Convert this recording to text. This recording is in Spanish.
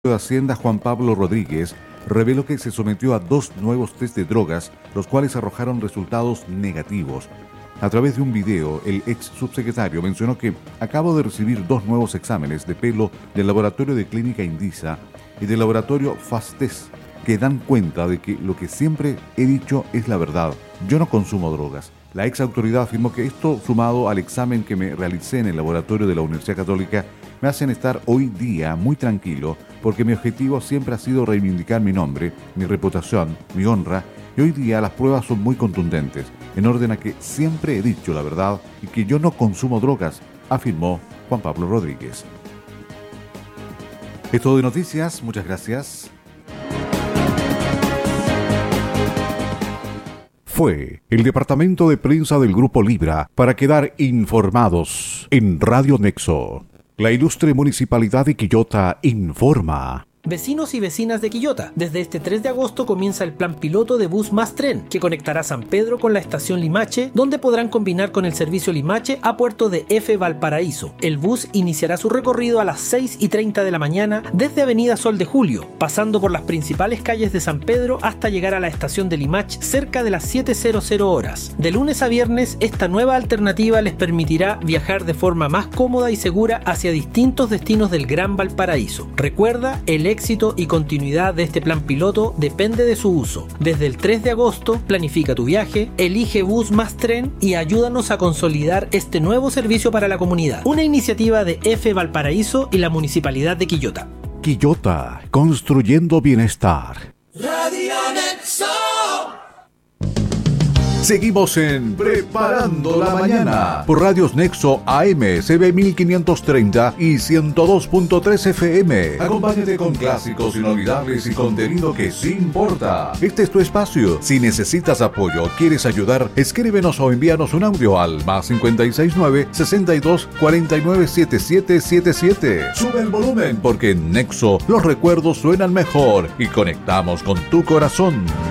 de Hacienda Juan Pablo Rodríguez reveló que se sometió a 2 nuevos test de drogas, los cuales arrojaron resultados negativos. A través de un video, el ex subsecretario mencionó que acabo de recibir 2 nuevos exámenes de pelo del laboratorio de Clínica Indisa y del laboratorio Fastes, que dan cuenta de que lo que siempre he dicho es la verdad. Yo no consumo drogas. La ex autoridad afirmó que esto, sumado al examen que me realicé en el laboratorio de la Universidad Católica, me hacen estar hoy día muy tranquilo, porque mi objetivo siempre ha sido reivindicar mi nombre, mi reputación, mi honra, y hoy día las pruebas son muy contundentes, en orden a que siempre he dicho la verdad y que yo no consumo drogas, afirmó Juan Pablo Rodríguez. Es todo de noticias, muchas gracias. Fue el departamento de prensa del Grupo Libra para quedar informados en Radio Nexo. La ilustre Municipalidad de Quillota informa. Vecinos y vecinas de Quillota, desde este 3 de agosto comienza el plan piloto de bus más tren, que conectará San Pedro con la estación Limache, donde podrán combinar con el servicio Limache a puerto de F. Valparaíso. El bus iniciará su recorrido a las 6:30 de la mañana desde Avenida Sol de Julio, pasando por las principales calles de San Pedro hasta llegar a la estación de Limache cerca de las 7:00 horas. De lunes a viernes, esta nueva alternativa les permitirá viajar de forma más cómoda y segura hacia distintos destinos del Gran Valparaíso. Recuerda, el éxito y continuidad de este plan piloto depende de su uso. Desde el 3 de agosto, planifica tu viaje, elige bus más tren y ayúdanos a consolidar este nuevo servicio para la comunidad. Una iniciativa de F. Valparaíso y la Municipalidad de Quillota. Quillota, construyendo bienestar. Radio Nexo. Seguimos en Preparando la Mañana por Radios Nexo AM, CB 1530 y 102.3 FM. Acompáñate con clásicos inolvidables y contenido que sí importa. Este es tu espacio. Si necesitas apoyo o quieres ayudar, escríbenos o envíanos un audio al +569 62 49 7777. Sube el volumen porque en Nexo los recuerdos suenan mejor y conectamos con tu corazón.